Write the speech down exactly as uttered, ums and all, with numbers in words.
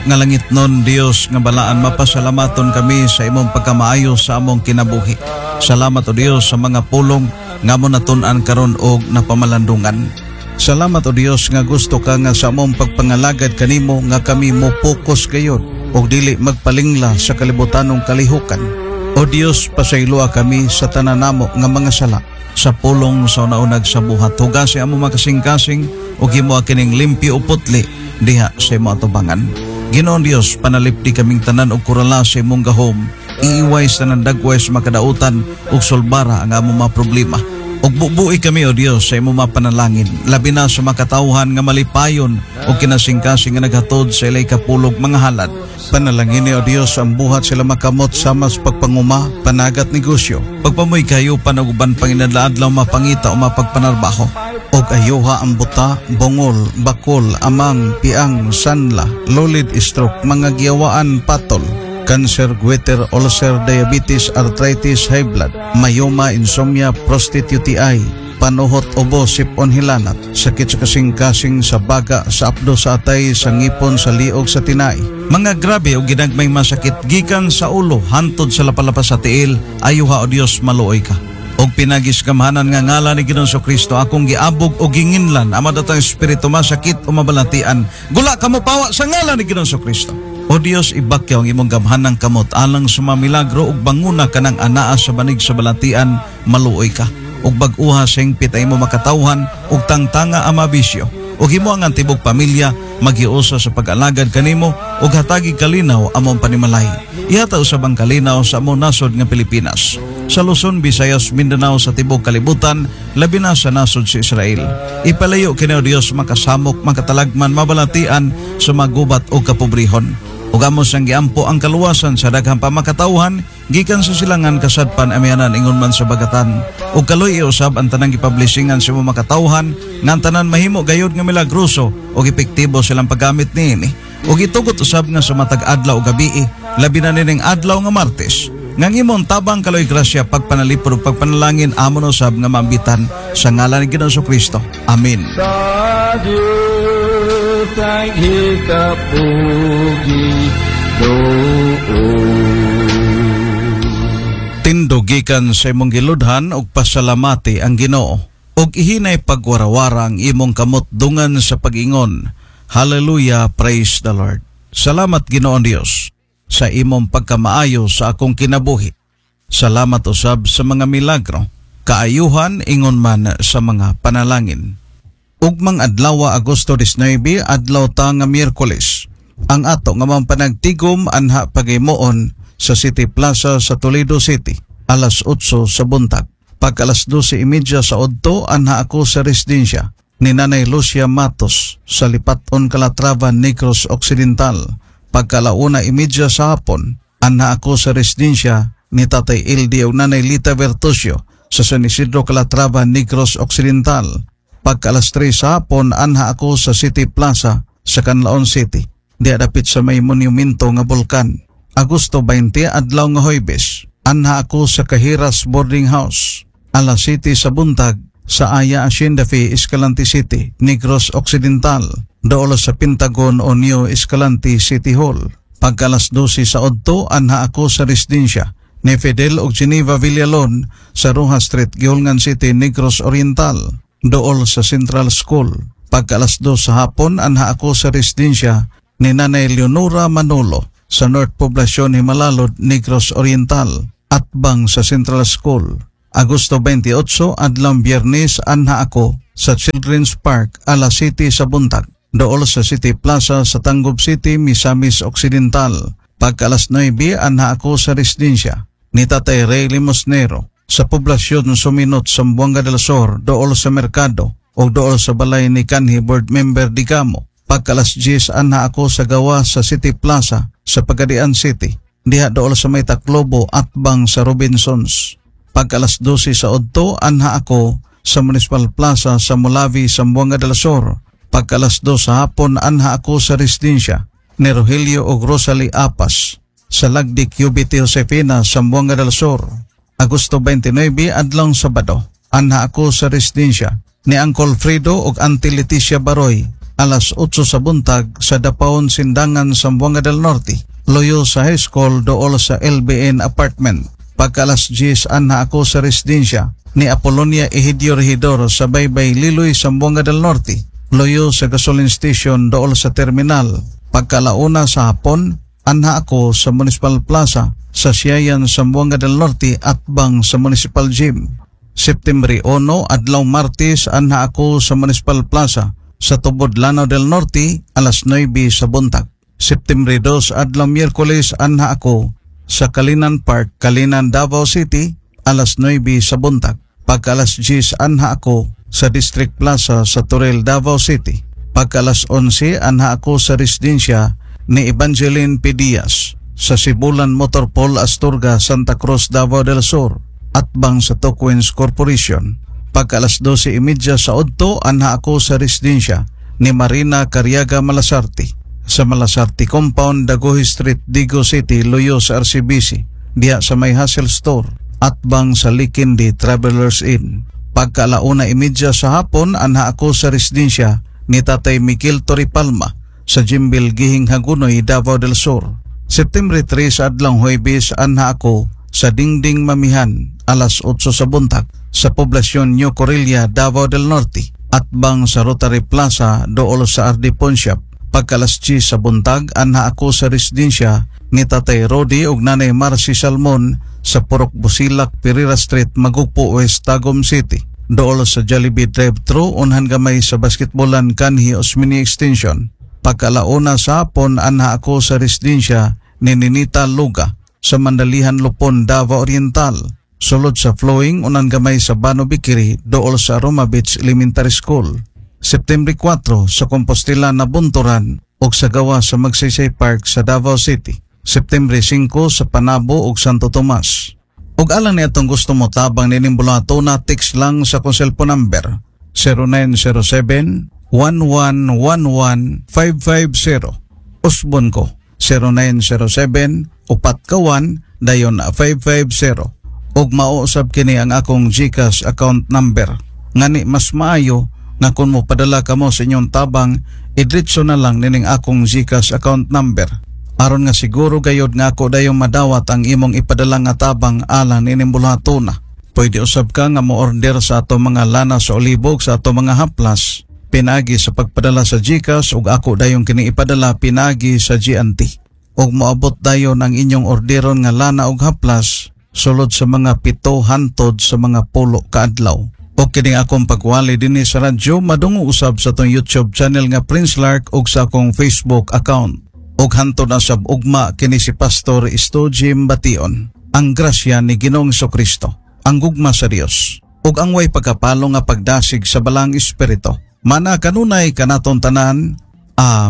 nga langit non Dios nga balaan, mapasalamaton kami sa imong pagkamaayo sa among kinabuhi. Salamat o Dios sa mga pulong nga mo natun-an karon og napamalandungan. Salamat o Dios nga gusto ka nga sa among pagpangalagad kanimo nga kami mo focus gayud og dili magpalingla sa kalibutanong kalihukan. O Dios, pasayloa kami sa tanan namo nga mga sala sa pulong sa naunag sa buhat. Hugasi amo makasing-kasing ug himo kining limpyo o putli diha sa imo atubangan. Ginoon Dios, panalipdi kaming tanan og kurala sa imong gahom. Iiway sa nandagway sa makadautan ug solbara ang among mga problema. Og bubuhi kami o Dios sa imong mga panalangin, labi na sa makatawhan nga malipayon o kinasing-kasing nga naghatod sa ilay kapulog mga halad. Panalangin ni o Dios ang buhat sila makamot sama sa pagpanguma, panagat negosyo, pagpamoy kayo panaguban panginadlaadlaw mapangita o mapagpanarbaho. Og ayuha ang buta, bongol, bakol, amang, piang, sanla, lolid, stroke, mga giyawaan, patol, cancer, goiter, ulcer, diabetes, arthritis, high blood, mayoma, insomnia, prostate, U T I, panuhot, ubo, sipon, hilanat, sakit sa kasing-kasing, sa baga, sa apdo, sa atay, sa ngipon, sa liog, sa tinay. Mga grabe o ginagmay masakit gikan sa ulo, hantod sa lapalapas sa tiil, ayuha o Dios maluoy ka. Og pinagis kamahanan nga ngala ni Ginoong Kristo akong giabog o ginginlan ama datang espiritu masakit o mabalatian. Gula kamo pawa sa ngala ni Ginoong Kristo. O Dios, ibakyaw ang imong gamhanang kamot alang sa mamilagro ug banguna kanang anaa sa banig sa balatian, maluoy ka. Ug bag-uha sing pitay mo makatawhan ug tangtanga ama bisyo. Ug himo ang antibok pamilya magiusa sa pag-alagad kanimo ug hatagi kalinaw among panimalay. Ihata usab ang kalinaw sa among nasod nga Pilipinas. Sa Luzon, Visayas, Mindanao sa tibok kalibutan, labi na sa nasod si Israel. Ipalayo kini o Dios makasamok, makatalagman, mabalatian sa magubat o kapobrihon. Ug amos ang giampo ang kaluwasan sa daghang pamakatawhan gikan sa silangan kasadpan amianan ingon man sa bagatan. Ug kaloy iusab ang tanang gipublishingan sa mga makatawhan nga tanan mahimo gayud nga milagroso ug epektibo silang paggamit niini. Ug itugot usab nga sa matag adlaw ug gabi, labi na nining adlaw nga Martes. Ngang imong tabang kaloy grasya pagpanalipod ug pagpanalangin amon usab nga maambitan sa ngalan ni Ginoong Kristo. Amen. Tindugikan sa imong giludhan ug pasalamati ang Ginoo ug ihinay pagwarawara ang imong kamot dungan sa pag-ingon. Hallelujah, praise the Lord. Salamat Ginoon Dios sa imong pagkamaayo sa akong kinabuhi. Salamat usab sa mga milagro, kaayuhan ingon man sa mga panalangin. Ugmang adlaw Agosto labinwebe, adlaw ta nga Miyerkules. Ang ato nga mampanagtigom anha pagaymoon sa City Plaza sa Toledo City, alas otso sa buntag. Pag alas dose imedya sa odto, anha ako sa residensya ni Nanay Lucia Matos sa Lipaton, Calatrava, Negros Occidental. Pagkalauna imedya sa hapon, anha ako sa residensya ni Tatay Ildi o Nanay Lita Vertusio sa San Isidro, Calatrava, Negros Occidental. Pagka alas tres sa hapon, anha ako sa City Plaza sa Canlaon City, di adapit sa may monumento nga bulkan. Agosto bainte, adlaw nga Huwebes, anha ako sa Cahiras Boarding House, alas siyete sa buntag sa Aya Hacienda Fe, Escalante City, Negros Occidental, dool sa Pentagon o New Escalante City Hall. Pagka alas dose sa odto, anha ako sa residensya ni Fidel og Geneva Villalon sa Rojas Street, Gihulngan City, Negros Oriental, dool sa Central School. Pagka alas dos sa hapon, anha ako sa residensya ni Nanay Leonora Manolo sa North Poblacion, Himalalod, Negros Oriental, atbang sa Central School. Agosto veintiocho, adlaw Biyernes, anha ako sa Children's Park, alas siyete sa buntag, dool sa City Plaza sa Tangub City, Misamis Occidental. Pagka alas nuwebe, anha ako sa residensya ni Tatay Ray Limosnero sa Poblasyon Suminot, Zamboanga del Sur, dool sa Merkado o dool sa balay ni Kanhi Board Member Digamo. Pagka alas diyes, anha ako sa gawa sa City Plaza sa Pagadian City, diha dool sa may Taclobo, atbang sa Robinsons. Pagka alas dose sa odto, anha ako sa Municipal Plaza sa Mulavi, Zamboanga del Sur. Pagka alas dos sa hapon, anha ako sa residensya ni Rogelio o Rosalie Apas sa Lagdik U B T Josefina, Zamboanga del Sur. Agosto veintinuebe, adlaw Sabado, anha ako sa residensya ni Uncle Fredo o Auntie Leticia Baroy alas otso sa buntag sa Dapaon Sindangan, Zamboanga del Norte. Loyo sa high school dool sa L B N apartment. Pagka alas diyes anha ako sa residensya ni Apolonia Egidio Regidor sa Baybay Liloy, Zamboanga del Norte. Loyo sa gasoline station dool sa terminal. Pagka alauna sa hapon, anha ako sa Municipal Plaza sa Siayan, Zamboanga del Norte at bang sa Municipal Gym. September uno, adlaw Martes, anha ako sa Municipal Plaza sa Tubod, Lanao del Norte, alas nuwebe sa buntag. September dos, adlaw Miyerkules, anha ako sa Kalinan Park, Kalinan, Davao City, alas nuwebe sa buntag. Pagka alas diyes, anha ako sa District Plaza sa Turel, Davao City. Pagka alas onse, anha ako sa residensya ni Evangeline P. Diaz sa Sibulan Motorpol, Asturga, Santa Cruz, Davao del Sur at bang sa Tokwins Corporation. Pagka alas dose imidya sa Odto, anha ako sa residensya ni Marina Cariaga Malasarte sa Malasarte Compound, Dagohi Street, Digo City, Loyo sa R C B C, diha sa may Hassel Store at bang sa Likindi Travelers Inn. Pagka alauna imidya sa hapon, anha ako sa residensya ni Tatay Mikel Toripalma sa Jimbil Gihing Hagunoy, Davao del Sur. September tres, adlaw Huwebes, anha ako sa Dingding Mamihan, alas otso sa buntag sa Poblasyon New Corilla, Davao del Norte at bang sa Rotary Plaza dool sa R D Pawn Shop. Pagka alas diyes sa buntag, anha ako sa residensya ni Tatay Rodi ug Nanay Marcy Salmon sa Purok Busilak, Pereira Street, Magupo West, Tagum City. Dool sa Jollibee Drive-Thru, unhan gamay sa basketballan kanhi Osmini Extension. Pagka alauna sa hapon, anha ako sa residensya ni Ninita Luga sa Mandalihan Lupon, Davao Oriental. Sulod sa Flowing, unang gamay sa Bano Bikiri, dool sa Roma Beach Elementary School. September kwatro, sa Compostela na Bunturan o sa gawa sa Magsaysay Park sa Davao City. September singko, sa Panabo o Santo Tomas. Ug alang niya itong gusto mo tabang ninimbulato na text lang sa kong cellphone number zero nine zero seven, one one one one, five five zero. Usbon ko zero nine zero seven, upat kawan, dayon five five zero. Ug mauusab kini ang akong GCash account number. Ngani mas maayo nga kung mo padala ka mo sa inyong tabang, idritso na lang nining akong GCash account number. Aron nga siguro gayod nga ako dayong madawat ang imong ipadala nga tabang alang nining bulato na. Pwede usab ka nga mo order sa ato mga lana sa olibog sa ato mga haplas, pinagi sa pagpadala sa GCash ug ako dayong kini ipadala pinagi sa G and T. Ug moabot dayon ang inyong orderon nga lana ug haplas sulod sa mga pito hantod sa mga pulo kaadlaw. O kini akong pagwali dinhi sa radyo, madungo usab sa tong YouTube channel nga Prince Lark ug sa akong Facebook account. Ug hantod na sab ugma kini si Pastor Isto Jim Bation. Ang grasya ni Ginoong Jesucristo, ang gugma sa Dios, ug ang way pagkapalo nga pagdasig sa balang espiritu, mana kanunay kanaton tanan. Amen.